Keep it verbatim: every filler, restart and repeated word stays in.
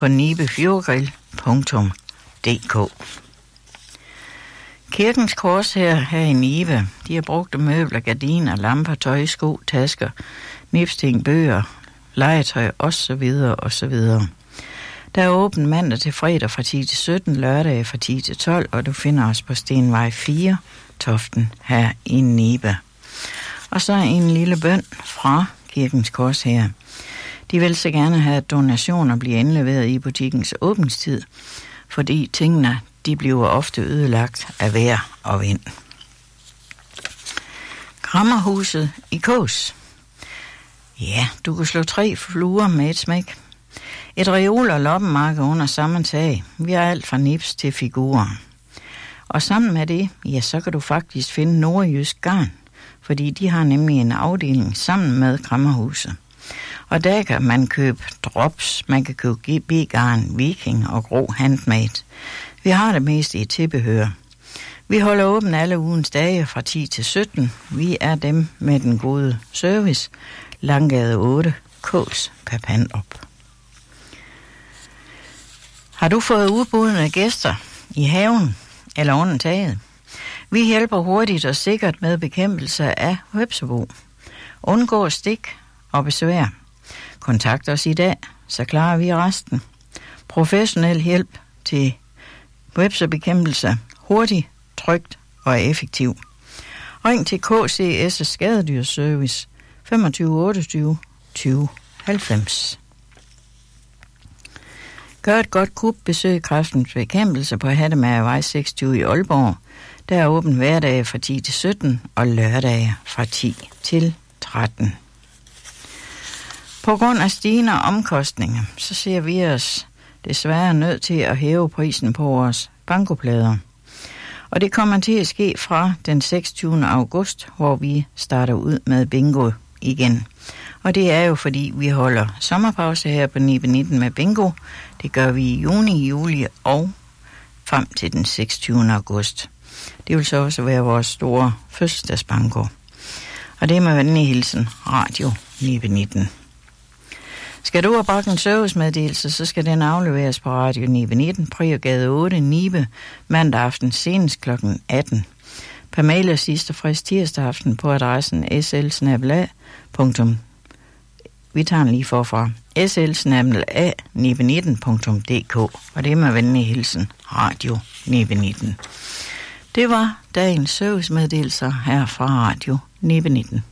på nibe fjordgrill punktum d k. Kirkens Kors her, her i Nibe, de har brugt møbler, gardiner, lamper, tøj, sko, tasker, nipsting, bøger, legetøj osv. osv. Der er åbent mandag til fredag fra ti til sytten, lørdag fra ti til tolv, og du finder os på Stenvej fire, Toften, her i Nibe. Og så en lille bøn fra Kirkens Kors her. De vil så gerne have, at donationer bliver indleveret i butikkens åbningstid, fordi tingene, de bliver ofte ødelagt af vejr og vind. Krammerhuset i Kås. Ja, du kan slå tre fluer med et smæk. Et reol og loppemarked under samme tag. Vi har alt fra nips til figurer. Og sammen med det, ja, så kan du faktisk finde nordjysk garn, fordi de har nemlig en afdeling sammen med Krammerhuset. Og der kan man købe drops, man kan købe G B-garn, Viking og Grå handmade. Vi har det meste i tilbehør. Vi holder åben alle ugens dage fra ti til sytten. Vi er dem med den gode service. Langgade otte, Kås, Papandrup. Har du fået udbudne gæster i haven eller under taget? Vi hjælper hurtigt og sikkert med bekæmpelse af hvepsebo. Undgå stik og besvær. Kontakt os i dag, så klarer vi resten. Professionel hjælp til hvepsebekæmpelse. Hurtigt, trygt og effektiv. Ring til K C S Skadedyrservice femogtyve otteogtyve tyve halvfems. Gør et godt kub, besøg Kræftens Bekæmpelse på Hattemagervej seksogtyve i Aalborg. Der er åben hverdage fra ti til sytten og lørdage fra ti til tretten. På grund af stigende omkostninger, så ser vi os desværre nødt til at hæve prisen på vores bankoplader. Og det kommer til at ske fra den seksogtyvende august, hvor vi starter ud med bingo igen. Og det er jo fordi, vi holder sommerpause her på Nibe nitten med bingo. Det gør vi i juni, juli og frem til den seksogtyvende august. Det vil så også være vores store fødselsdagsbanko. Og det er med venlig hilsen Radio Nibe nitten. Skal du have bragt en servicemeddelelse, så skal den afleveres på Radio Nibe nitten, Priergade otte, Nibe, mandag aften senest klokken atten. Per mail er sidste frist tirsdag aften på adressen s l snabel-a punktum Vi tager den lige forfra. s l snabel-a nibe nitten punktum d k. Og det er med venlig hilsen Radio Nibe nitten. Det var dagens servicemeddelelser her fra Radio Nibe nitten.